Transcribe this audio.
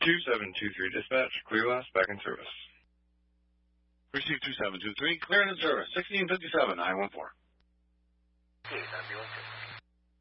2723 dispatch, Clearless, back in service. Receive 2723, cleared in service, 1657, 914. Ambulance.